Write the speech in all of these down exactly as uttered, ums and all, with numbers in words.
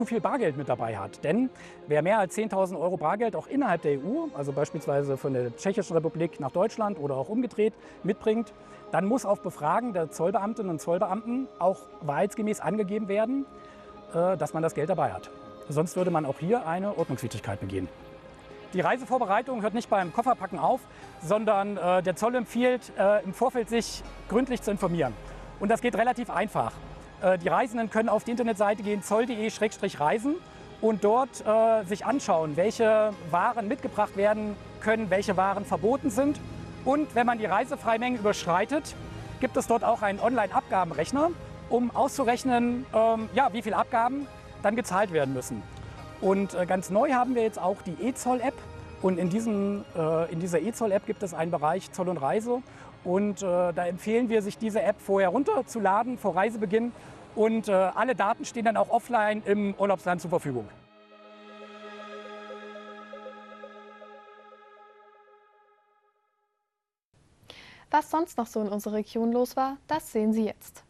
zu viel Bargeld mit dabei hat. Denn wer mehr als zehntausend Euro Bargeld auch innerhalb der E U, also beispielsweise von der Tschechischen Republik nach Deutschland oder auch umgedreht, mitbringt, dann muss auf Befragen der Zollbeamtinnen und Zollbeamten auch wahrheitsgemäß angegeben werden, dass man das Geld dabei hat. Sonst würde man auch hier eine Ordnungswidrigkeit begehen. Die Reisevorbereitung hört nicht beim Kofferpacken auf, sondern äh, der Zoll empfiehlt, äh, im Vorfeld sich gründlich zu informieren. Und das geht relativ einfach. Äh, die Reisenden können auf die Internetseite gehen, zoll punkt de Schrägstrich reisen und dort äh, sich anschauen, welche Waren mitgebracht werden können, welche Waren verboten sind. Und wenn man die Reisefreimenge überschreitet, gibt es dort auch einen Online-Abgabenrechner, um auszurechnen, ähm, ja, wie viele Abgaben dann gezahlt werden müssen. Und äh, ganz neu haben wir jetzt auch die E-Zoll-App. Und in, diesem, äh, in dieser E-Zoll-App gibt es einen Bereich Zoll und Reise. Und äh, da empfehlen wir, sich diese App vorher runterzuladen vor Reisebeginn. Und äh, alle Daten stehen dann auch offline im Urlaubsland zur Verfügung. Was sonst noch so in unserer Region los war, das sehen Sie jetzt.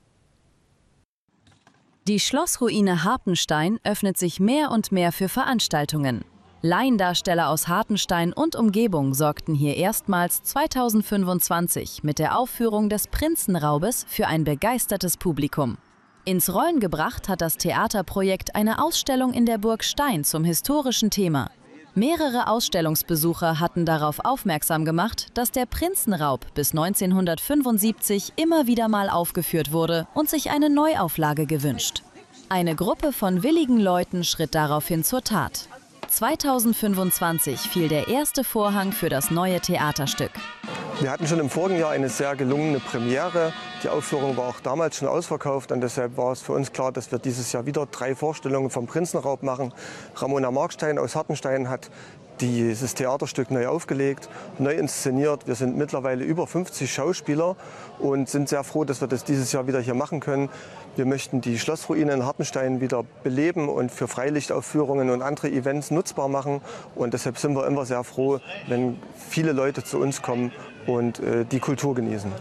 Die Schlossruine Hartenstein öffnet sich mehr und mehr für Veranstaltungen. Laiendarsteller aus Hartenstein und Umgebung sorgten hier erstmals zweitausendfünfundzwanzig mit der Aufführung des Prinzenraubes für ein begeistertes Publikum. Ins Rollen gebracht hat das Theaterprojekt eine Ausstellung in der Burg Stein zum historischen Thema. Mehrere Ausstellungsbesucher hatten darauf aufmerksam gemacht, dass der Prinzenraub bis neunzehnhundertfünfundsiebzig immer wieder mal aufgeführt wurde und sich eine Neuauflage gewünscht. Eine Gruppe von willigen Leuten schritt daraufhin zur Tat. zweitausendfünfundzwanzig fiel der erste Vorhang für das neue Theaterstück. Wir hatten schon im vorigen Jahr eine sehr gelungene Premiere. Die Aufführung war auch damals schon ausverkauft und deshalb war es für uns klar, dass wir dieses Jahr wieder drei Vorstellungen vom Prinzenraub machen. Ramona Markstein aus Hartenstein hat dieses Theaterstück neu aufgelegt, neu inszeniert. Wir sind mittlerweile über fünfzig Schauspieler und sind sehr froh, dass wir das dieses Jahr wieder hier machen können. Wir möchten die Schlossruine in Hartenstein wieder beleben und für Freilichtaufführungen und andere Events nutzbar machen. Und deshalb sind wir immer sehr froh, wenn viele Leute zu uns kommen und äh, die Kultur genießen.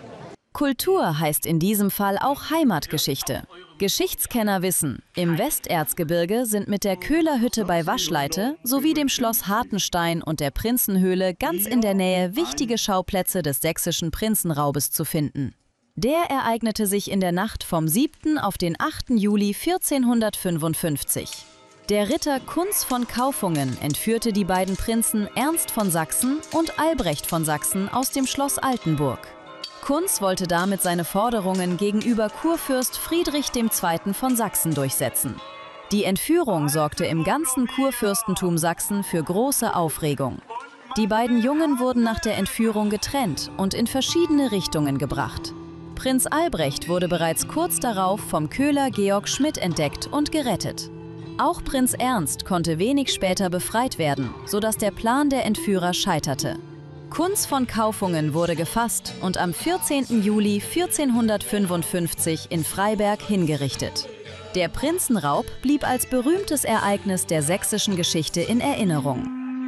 Kultur heißt in diesem Fall auch Heimatgeschichte. Geschichtskenner wissen, im Westerzgebirge sind mit der Köhlerhütte bei Waschleite sowie dem Schloss Hartenstein und der Prinzenhöhle ganz in der Nähe wichtige Schauplätze des sächsischen Prinzenraubes zu finden. Der ereignete sich in der Nacht vom siebten auf den achten Juli vierzehnhundertfünfundfünfzig. Der Ritter Kunz von Kaufungen entführte die beiden Prinzen Ernst von Sachsen und Albrecht von Sachsen aus dem Schloss Altenburg. Kunz wollte damit seine Forderungen gegenüber Kurfürst Friedrich der Zweite von Sachsen durchsetzen. Die Entführung sorgte im ganzen Kurfürstentum Sachsen für große Aufregung. Die beiden Jungen wurden nach der Entführung getrennt und in verschiedene Richtungen gebracht. Prinz Albrecht wurde bereits kurz darauf vom Köhler Georg Schmidt entdeckt und gerettet. Auch Prinz Ernst konnte wenig später befreit werden, sodass der Plan der Entführer scheiterte. Kunz von Kaufungen wurde gefasst und am vierzehnten Juli vierzehnhundertfünfundfünfzig in Freiberg hingerichtet. Der Prinzenraub blieb als berühmtes Ereignis der sächsischen Geschichte in Erinnerung.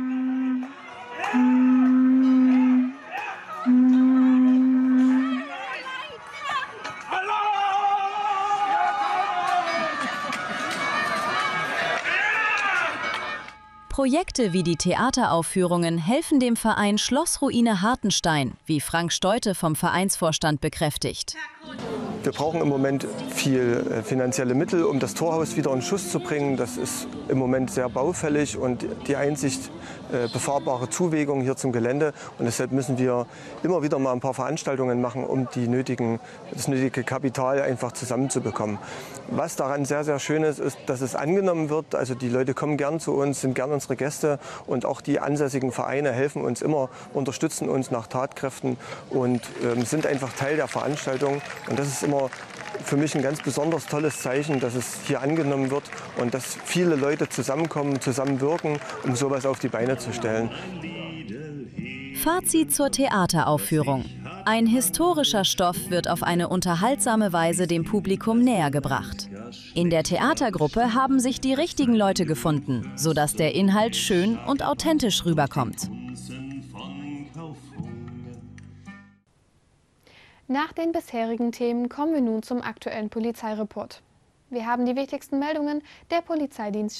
Projekte wie die Theateraufführungen helfen dem Verein Schlossruine Hartenstein, wie Frank Steute vom Vereinsvorstand bekräftigt. Wir brauchen im Moment viel finanzielle Mittel, um das Torhaus wieder in Schuss zu bringen. Das ist im Moment sehr baufällig und die einzig äh, befahrbare Zuwegung hier zum Gelände. Und deshalb müssen wir immer wieder mal ein paar Veranstaltungen machen, um die nötigen, das nötige Kapital einfach zusammenzubekommen. Was daran sehr, sehr schön ist, ist, dass es angenommen wird. Also die Leute kommen gern zu uns, sind gern unsere Gäste und auch die ansässigen Vereine helfen uns immer, unterstützen uns nach Tatkräften und ähm, sind einfach Teil der Veranstaltung. Und das ist immer für mich ein ganz besonders tolles Zeichen, dass es hier angenommen wird und dass viele Leute zusammenkommen, zusammenwirken, um sowas auf die Beine zu stellen. Fazit zur Theateraufführung. Ein historischer Stoff wird auf eine unterhaltsame Weise dem Publikum näher gebracht. In der Theatergruppe haben sich die richtigen Leute gefunden, sodass der Inhalt schön und authentisch rüberkommt. Nach den bisherigen Themen kommen wir nun zum aktuellen Polizeireport. Wir haben die wichtigsten Meldungen der Polizeidienst